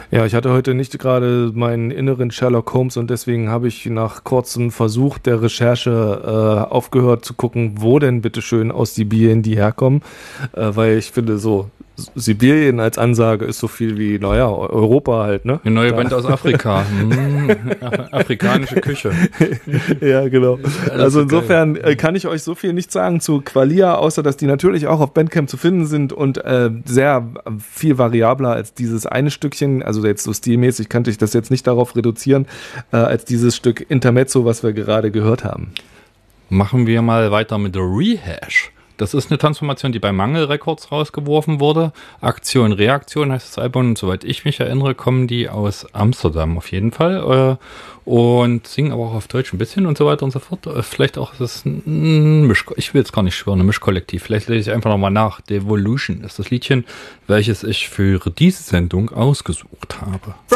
Ja, ich hatte heute nicht gerade meinen inneren Sherlock Holmes und deswegen habe ich nach kurzem Versuch der Recherche aufgehört zu gucken, wo denn bitteschön aus Sibirien die herkommen, weil ich finde so, Sibirien als Ansage ist so viel wie, naja, Europa halt, ne? Eine neue Band aus Afrika. Afrikanische Küche. Ja, genau. Alles Also so insofern kann ich euch so viel nicht sagen zu Qualia, außer dass die natürlich auch auf Bandcamp zu finden sind und sehr viel variabler als dieses eine Stückchen, also jetzt so stilmäßig kannte ich das jetzt nicht darauf reduzieren, als dieses Stück Intermezzo, was wir gerade gehört haben. Machen wir mal weiter mit der Rehash. Das ist eine Transformation, die bei Mangel Records rausgeworfen wurde. Aktion, Reaktion heißt das Album. Und soweit ich mich erinnere, kommen die aus Amsterdam auf jeden Fall. Und singen aber auch auf Deutsch ein bisschen und so weiter und so fort. Vielleicht auch, das ist ein ich will jetzt gar nicht schwören, ein Mischkollektiv. Vielleicht lese ich einfach nochmal nach. Devolution ist das Liedchen, welches ich für diese Sendung ausgesucht habe.